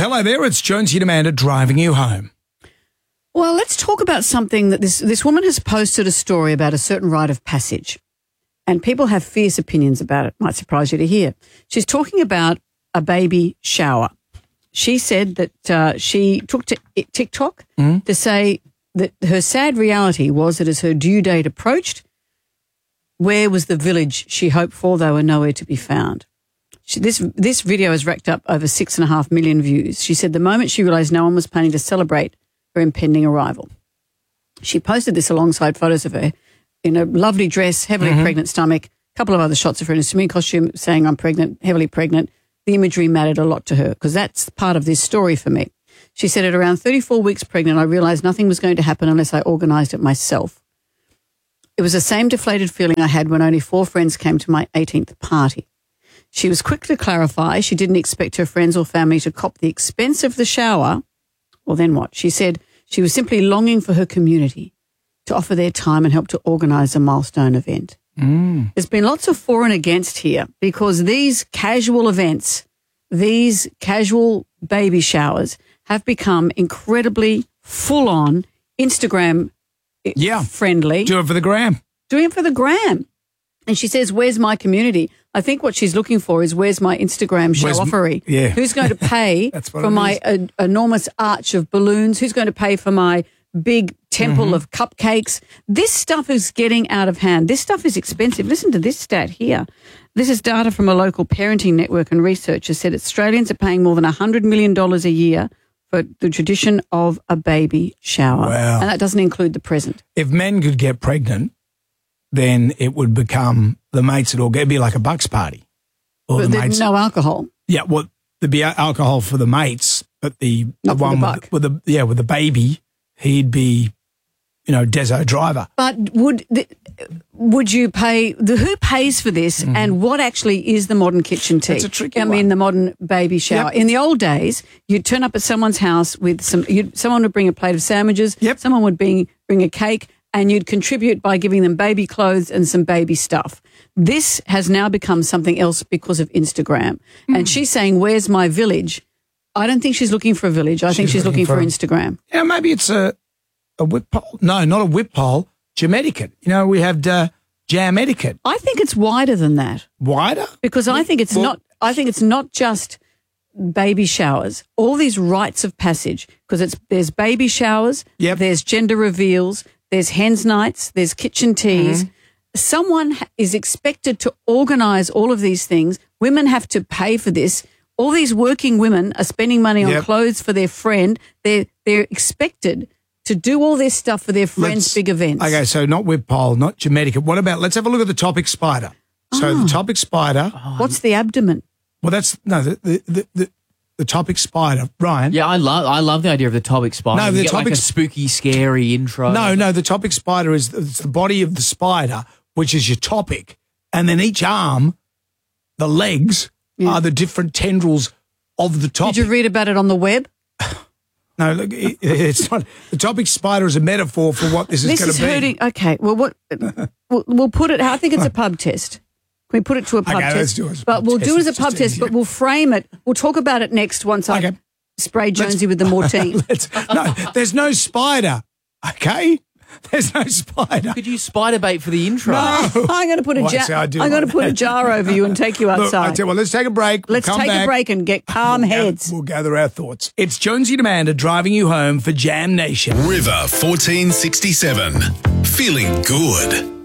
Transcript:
Hello there, it's Jonesy and Amanda driving you home. Well, let's talk about something that this woman has posted a story about a certain rite of passage, and people have fierce opinions about it. Might surprise you to hear. She's talking about a baby shower. She said that she took to TikTok to say that her sad reality was that as her due date approached, where was the village she hoped for? They were nowhere to be found. This video has racked up over 6.5 million views. She said the moment she realised no one was planning to celebrate her impending arrival. She posted this alongside photos of her in a lovely dress, heavily pregnant stomach, a couple of other shots of her in a swimming costume saying, I'm pregnant, heavily pregnant. The imagery mattered a lot to her because that's part of this story for me. She said at around 34 weeks pregnant, I realised nothing was going to happen unless I organised it myself. It was the same deflated feeling I had when only 4 friends came to my 18th party. She was quick to clarify she didn't expect her friends or family to cop the expense of the shower. Well, then what? She said she was simply longing for her community to offer their time and help to organise a milestone event. There's been lots of for and against here because these casual events, these casual baby showers have become incredibly full-on Instagram friendly. Do it for the gram. Doing it for the gram. And she says, where's my community? I think what she's looking for is where's my Instagram show-offery? Who's going to pay for my enormous arch of balloons? Who's going to pay for my big temple of cupcakes? This stuff is getting out of hand. This stuff is expensive. Listen to this stat here. This is data from a local parenting network, and researchers said Australians are paying more than $100 million a year for the tradition of a baby shower. Wow. And that doesn't include the present. If men could get pregnant, then it would become the mates at all. It'd be like a bucks party. Or But the there's mates. no alcohol. Yeah, well, there'd be alcohol for the mates, but the Not for one the buck. with the baby, he'd be, Deso driver. But would you pay who pays for this, and what actually is the modern kitchen tea? That's a tricky I mean, one. the modern baby shower. Yep. In the old days, you'd turn up at someone's house with someone would bring a plate of sandwiches. Yep. Someone would bring a cake, and you'd contribute by giving them baby clothes and some baby stuff. This has now become something else because of Instagram. And she's saying, "Where's my village?" I don't think she's looking for a village. I think she's looking for Instagram. Yeah, maybe it's a whip pole. No, not a whip pole. Jam etiquette. We have jam etiquette. I think it's wider than that. Wider? Because I think it's not. I think it's not just baby showers. All these rites of passage, because there's baby showers. Yep. There's gender reveals. There's hens nights. There's kitchen teas. Someone is expected to organise all of these things. Women have to pay for this. All these working women are spending money on clothes for their friend. They're expected to do all this stuff for their friends' big events. Okay, so not whip pole, not jam etiquette. What about? Let's have a look at the topic spider. So the topic spider. What's the abdomen? Well, that's the topic spider, Ryan. Yeah, I love the idea of the topic spider. No, the You get topic like a spooky, scary intro. No, the topic spider is it's the body of the spider, which is your topic, and then each arm, the legs, are the different tendrils of the topic. Did you read about it on the web? No, look, it's not. The topic spider is a metaphor for what this is going to be. Hurting. Okay, well, we'll put it. I think it's a pub test. Can we put it to a pub test? Let's do it as a but pub we'll test. do it as a It's pub just test, easier. but we'll frame it. We'll talk about it next once I spray Jonesy with the Mortine. No, there's no spider. Okay, there's no spider. Could you spider bait for the intro? No. I'm going to put a Well, jar. see, I do I'm going to like put a that. jar over you and take you Look, outside. I tell you what, let's take a break. Let's Come take back. a break and get calm heads. We'll gather our thoughts. It's Jonesy and Amanda driving you home for Jam Nation. River 1467. Feeling good.